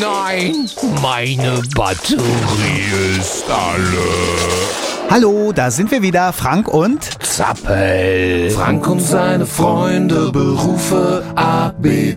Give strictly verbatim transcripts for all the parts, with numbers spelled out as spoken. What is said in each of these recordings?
nein, meine Batterie ist alle. Hallo, da sind wir wieder, Frank und Zappel. Frank und seine Freunde, Berufe A B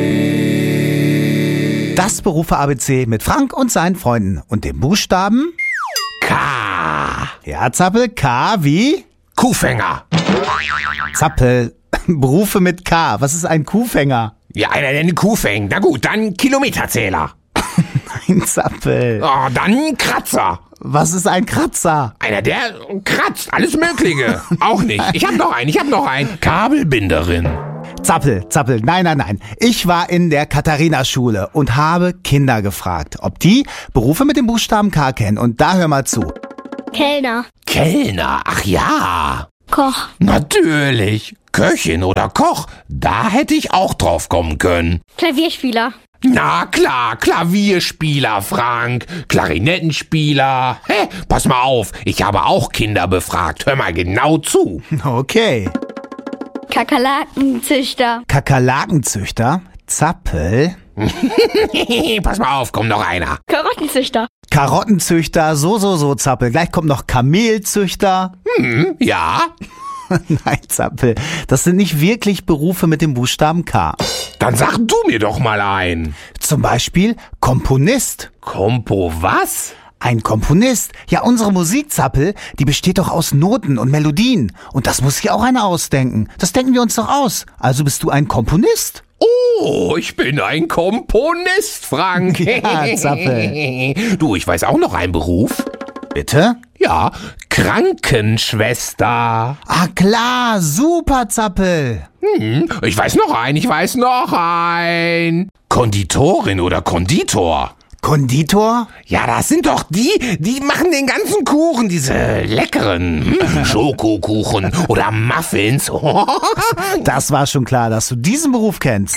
C. das Berufe A B C mit Frank und seinen Freunden und dem Buchstaben K. Ja, Zappel, K wie? Kuhfänger. Zappel, Berufe mit K. Was ist ein Kuhfänger? Ja, einer, der eine Kuh fängt. Na gut, dann Kilometerzähler. Ein Zappel. Oh, dann Kratzer. Was ist ein Kratzer? Einer, der kratzt. Alles Mögliche. Auch nicht. Ich hab noch einen, ich hab noch einen. Kabelbinderin. Zappel, Zappel, nein, nein, nein. Ich war in der Katharina-Schule und habe Kinder gefragt, ob die Berufe mit dem Buchstaben K kennen. Und da hör mal zu. Kellner, Kellner, ach ja. Koch, Natürlich. Köchin oder Koch, da hätte ich auch drauf kommen können. Klavierspieler, Na klar, Klavierspieler, Frank, Klarinettenspieler. Hä, pass mal auf, ich habe auch Kinder befragt. Hör mal genau zu. Okay. Kakerlakenzüchter, Kakerlakenzüchter, Zappel, Pass mal auf, kommt noch einer. Karottenzüchter, Karottenzüchter, so, so, so, Zappel. Gleich kommt noch Kamelzüchter. Hm, ja, Nein, Zappel, das sind nicht wirklich Berufe mit dem Buchstaben K. dann sag du mir doch mal ein. Zum Beispiel Komponist. Kompo was? Ein Komponist. Ja, unsere Musik, Zappel, die besteht doch aus Noten und Melodien. Und das muss sich auch einer ausdenken. Das denken wir uns doch aus. Also bist du ein Komponist? Oh, ich bin ein Komponist, Frank. Ja, Zappel. Du, ich weiß auch noch einen Beruf. Bitte? Ja, Krankenschwester. Ah klar, super, Zappel. Hm, ich weiß noch einen, ich weiß noch einen. Konditorin oder Konditor. Konditor? Ja, das sind doch die, die machen den ganzen Kuchen, diese leckeren hm, Schokokuchen oder Muffins. Das war schon klar, dass du diesen Beruf kennst.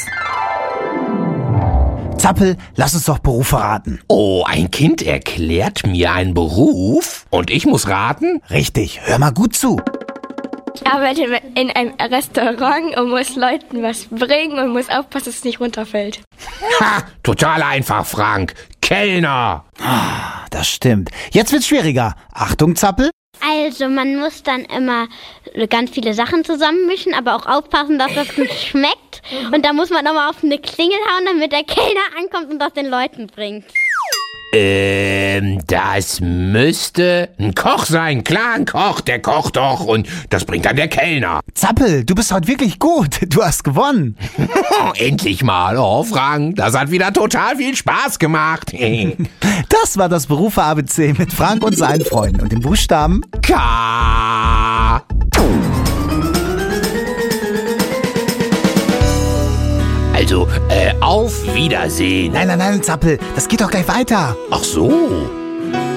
Zappel, lass uns doch Berufe raten. Oh, ein Kind erklärt mir einen Beruf und ich muss raten? Richtig, hör mal gut zu. ich arbeite in einem Restaurant und muss Leuten was bringen und muss aufpassen, dass es nicht runterfällt. Ha, total einfach, Frank. Kellner. Das stimmt. Jetzt wird's schwieriger. Achtung, Zappel. Also man muss dann immer ganz viele Sachen zusammenmischen, aber auch aufpassen, dass das gut schmeckt. Und da muss man nochmal auf eine Klingel hauen, damit der Kellner ankommt und das den Leuten bringt. Ähm, das müsste ein Koch sein. Klar, ein Koch, der kocht doch und das bringt dann der Kellner. Zappel, du bist heute wirklich gut. Du hast gewonnen. Endlich mal. Oh, Frank, das hat wieder total viel Spaß gemacht. Das war das Berufe A B C mit Frank und seinen Freunden und dem Buchstaben K. Also, äh, auf Wiedersehen. Nein, nein, nein, Zappel, das geht doch gleich weiter. Ach so.